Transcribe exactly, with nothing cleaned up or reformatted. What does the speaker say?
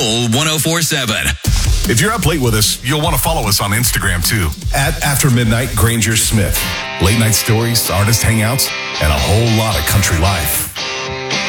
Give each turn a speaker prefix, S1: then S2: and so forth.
S1: one oh four point seven.
S2: If you're up late with us, you'll want to follow us on Instagram too. At After Midnight Granger Smith. Late night stories, artist hangouts, and a whole lot of country life.